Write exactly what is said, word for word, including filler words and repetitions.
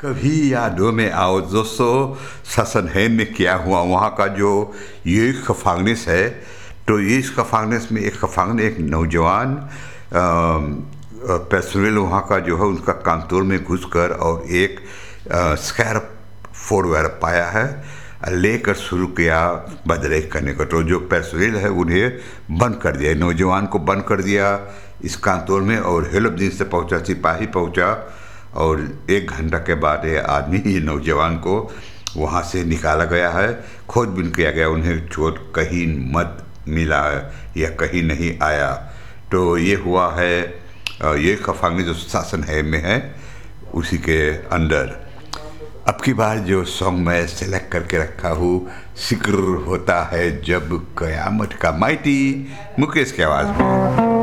कभी यादों में आओ दोस्तों, ससनहैम में क्या हुआ वहाँ का जो ये खफांगनिस है। तो ये इस खफांगनिस में एक खफांग एक नौजवान पर्सनल वहाँ का जो है उनका कांतोर में घुसकर और एक स्कैरप फोर वगैरह पाया है, लेकर शुरू किया बदरेख करने का। तो जो पर्सनल है उन्हें बंद कर दिया, नौजवान को बंद कर दिया इस कांतोर में, और हेल्प दिन से पहुँचा, सिपाही पहुँचा, और एक घंटा के बाद ये आदमी ये नौजवान को वहाँ से निकाला गया है। खोजबीन किया गया, उन्हें चोट कहीं मत मिला या कहीं नहीं आया। तो ये हुआ है, ये खफांगनिस जो ससनहैम में है उसी के अंदर। अब की बार जो सॉन्ग मैं सेलेक्ट करके रखा हूँ, जिक्र होता है जब क़यामत का, माइटी मुकेश की आवाज़ में।